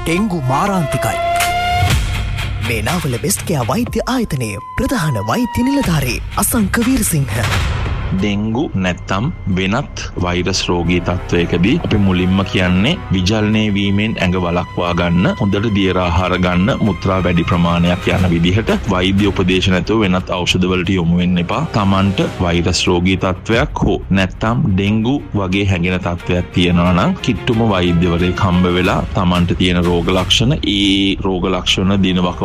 Dengue මාරාන්තිකයි. මේ නාවල බෙස්ට්කෙයා වෛද්‍ය ආයතනයේ ප්‍රධාන වෛද්‍ය නිලධාරී අසංක වීරසිංහ. ඩෙංගු නැත්තම් වෙනත් වෛරස් රෝගී තත්ත්වයකදී අපි මුලින්ම කියන්නේ විජලනය වීමෙන් ඇඟ වළක්වා ගන්න, හොඳට දියර ආහාර ගන්න, මුත්‍රා වැඩි ප්‍රමාණයක් යන විදිහට වෛද්‍ය උපදේශ නැතුව වෙනත් ඖෂධ වලට යොමු වෙන්න එපා. Tamanට වෛරස් රෝගී තත්ත්වයක් හෝ නැත්තම් ඩෙංගු වගේ හැඟෙන තත්ත්වයක් තියෙනවා නම් කිට්ටුම වෛද්‍යවරයෙක් හම්බ වෙලා Tamanට තියෙන රෝග ලක්ෂණ දිනවක